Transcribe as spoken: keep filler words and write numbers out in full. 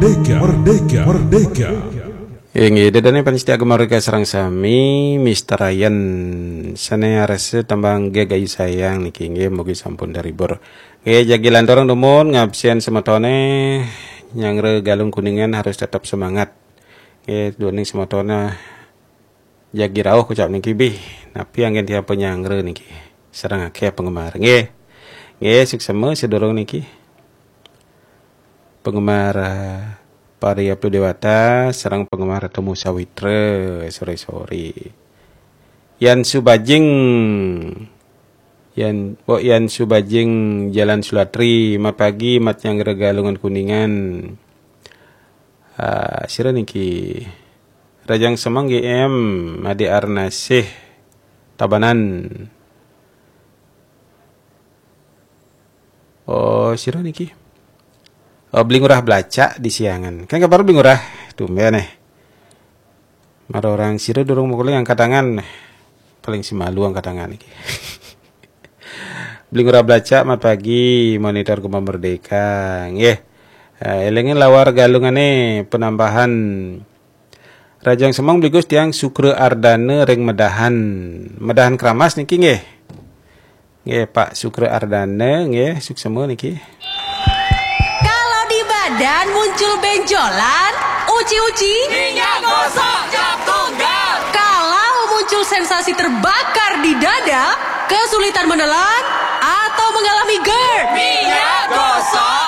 Merdeka, merdeka, merdeka. Yang ide dan panistia gemarga serang sami Mister Ryan sana rasa tambang ge gayu sayang niki nggih mugi sampun dari bor. Nggih jagilan dorong dumun ngabsen sematone nyangre galung kuningan harus tetap semangat. Nggih duning sematona jagi rauh kucap niki bih. Napi anggen dia penyangre niki. Serang akeh penggemar. Nggih. Nggih suksema sedorong niki. Penggemar uh, Pari Abdul Dewata serang penggemar Temu Sawitra sore-sore. Yan Subajing Yan oh Yan Subajing Jalan Sulatri mat pagi mat yang regalungan kuningan. Uh, sira niki Rajang Semang G M Adi Arnasih Tabanan. Oh sira niki Oh, beli ngurah belaca di siangan. Kan kabar beli ngurah. Tumben eh. Mar orang sira durung mukul angkat tangan. Paling si malu angkat tangan iki. Beli ngurah belaca mat pagi monitor Gema Merdeka. Nggih. Uh, elengin lawar galungane penambahan Rajang Semang beli Gus tiang Sukre Ardana reng medahan. Medahan keramas niki nggih. Nggih Pak Sukre Ardana nggih suksema niki. Dan muncul benjolan, uci-uci, minyak gosok cap tunggal. Kalau muncul sensasi terbakar di dada, kesulitan menelan, atau mengalami GERD, minyak gosok